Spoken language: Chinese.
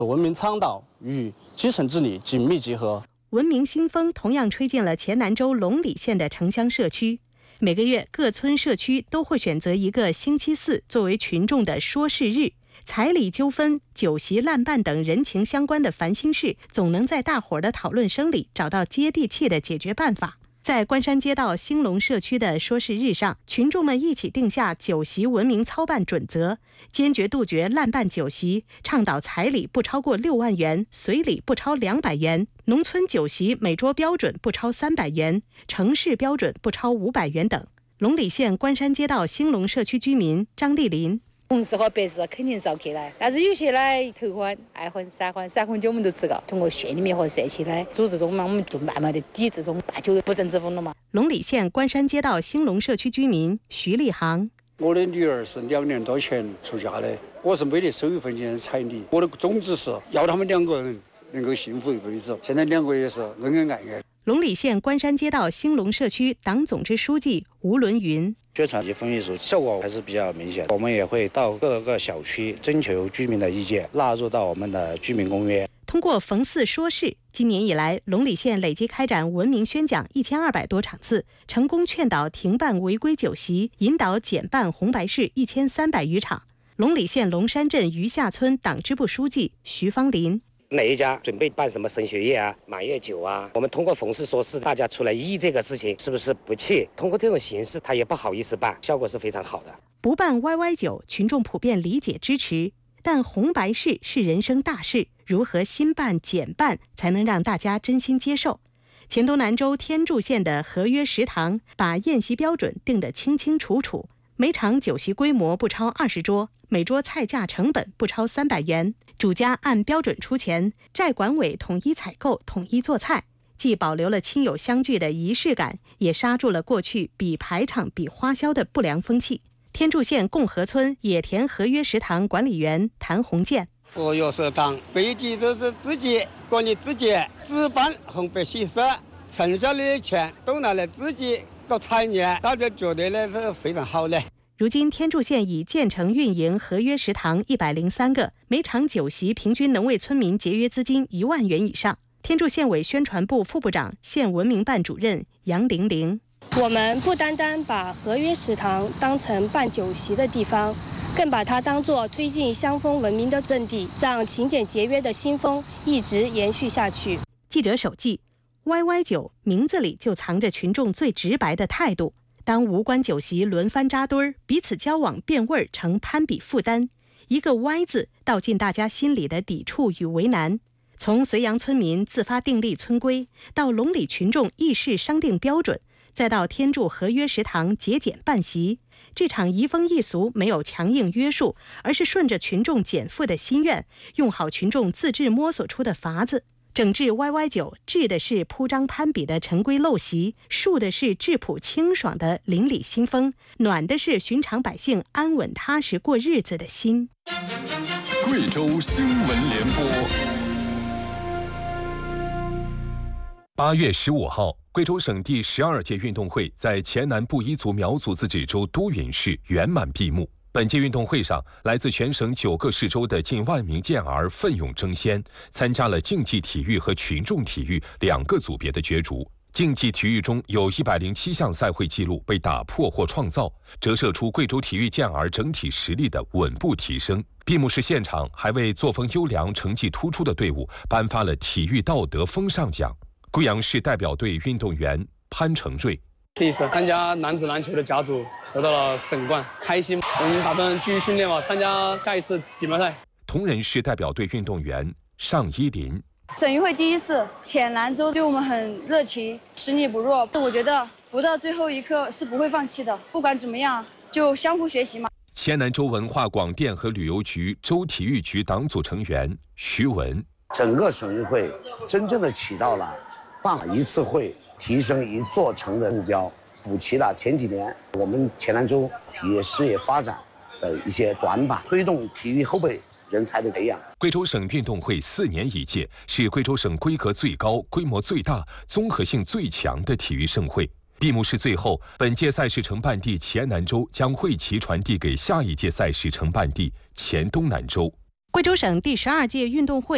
文明倡导与基层治理紧密结合。 文明新风同样吹进了黔南州龙里县的城乡社区。每个月，各村社区都会选择一个星期四作为群众的说事日。彩礼纠纷、酒席烂办等人情相关的烦心事，总能在大伙儿的讨论声里找到接地气的解决办法。在关山街道兴隆社区的说事日上，群众们一起定下酒席文明操办准则，坚决杜绝烂办酒席，倡导彩礼不超过6万元，随礼不超200元，农村酒席每桌标准不超300元，城市标准不超500元等。龙里县关山街道兴隆社区居民张丽林。 红事和白事肯定是要去的，但是有些呢头婚、二婚、三婚、三婚酒我们都知道，通过县里面和社区的组织中嘛，我们就慢慢的抵制这种办酒不正之风了嘛。 龙里县关山街道兴隆社区居民徐立航， 我的女儿是2年多前出嫁的，我是没得收一分钱彩礼，我的宗旨是要他们2个人能够幸福一辈子。现在2个也是恩恩爱爱。 龙里县关山街道兴隆社区党总支书记吴伦云， 宣传及风艺术效果还是比较明显。我们也会到各个小区征求居民的意见，纳入到我们的居民公约。 通过逢四说事，今年以来，龙里县累计开展文明宣讲1200多场次，成功劝导停办违规酒席，引导减办红白事1300余场。龙里县龙山镇余下村党支部书记徐芳林。 哪一家准备办什么升学宴啊、满月酒啊？我们通过逢事说事，大家出来议这个事情，是不是不去？通过这种形式，他也不好意思办，效果是非常好的。 不办歪歪酒，群众普遍理解支持，但红白事是人生大事，如何新办减办才能让大家真心接受？黔东南州天柱县的合约食堂把宴席标准定得清清楚楚。每场酒席规模不超20桌，每桌菜价成本不超300元，主家按标准出钱，寨管委统一采购、统一做菜，既保留了亲友相聚的仪式感，也刹住了过去比排场、比花销的不良风气。天柱县共和村野田合约食堂管理员谭红建： 合约食堂规矩就是自己管理自己，只办红白喜事，剩下的钱都拿来自己搞产业，大家觉得呢是非常好的。 如今，天柱县已建成运营合约食堂103个，每场酒席平均能为村民节约资金1万元以上。天柱县委宣传部副部长、县文明办主任杨玲玲： 我们不单单把合约食堂当成办酒席的地方，更把它当作推进乡风文明的阵地，让勤俭节约的新风一直延续下去。 记者手记：歪歪酒名字里就藏着群众最直白的态度。当无关酒席轮番扎堆儿，彼此交往变味儿成攀比负担，一个歪字道尽大家心里的抵触与为难。从绥阳村民自发订立村规，到龙里群众议事商定标准，再到天柱合约食堂节俭办席，这场移风易俗没有强硬约束，而是顺着群众减负的心愿，用好群众自制摸索出的法子。整治歪歪酒，治的是铺张攀比的陈规陋习，树的是质朴清爽的邻里新风，暖的是寻常百姓安稳踏实过日子的心。 贵州新闻联播。8月15号，贵州省第12届运动会在黔南布依族苗族自治州都匀市圆满闭幕。本届运动会上，来自全省9个市州的近10000名健儿奋勇争先，参加了竞技体育和群众体育2个组别的角逐。竞技体育中有107项赛会纪录被打破或创造，折射出贵州体育健儿整体实力的稳步提升。闭幕式现场还为作风优良、成绩突出的队伍颁发了体育道德风尚奖。贵阳市代表队运动员潘成瑞： 第一次参加男子篮球的甲组，得到了省冠，开心。我们打算继续训练吧，参加下一次锦标赛。 铜仁市代表队运动员尚依林： 省运会第一次，黔南州对我们很热情，实力不弱。我觉得不到最后一刻是不会放弃的，不管怎么样就相互学习嘛。 黔南州文化广电和旅游局州体育局党组成员徐文： 整个省运会真正的起到了办一次会提升一座城的目标，补齐了前几年我们黔南州体育事业发展的一些短板，推动体育后备人才的培养。 贵州省运动会4年一届，是贵州省规格最高、规模最大、综合性最强的体育盛会。闭幕式最后，本届赛事承办地黔南州将会旗传递给下一届赛事承办地黔东南州。 贵州省第12届运动会